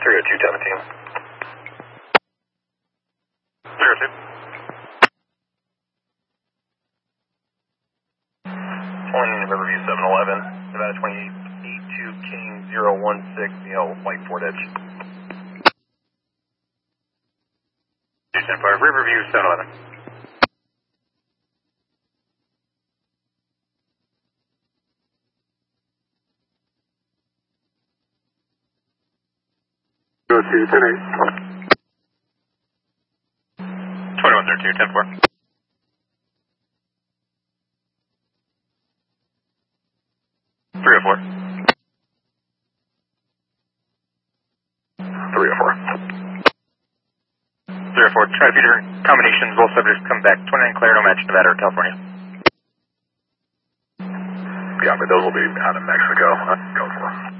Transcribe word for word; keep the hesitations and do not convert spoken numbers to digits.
three oh two seventeen. three oh two. Calling Riverview seven eleven, Nevada twenty-eight eighty-two King zero one six, you know, white Ford Edge. two ten five, Riverview seven eleven. Go to ten eight. twenty-one thirty-two, ten four. three oh four. three oh four. three oh four. Try to feeder combinations. Both subjects come back. twenty-nine Claire, no match, Nevada or California. Yeah, but those will be out of Mexico. Go for them.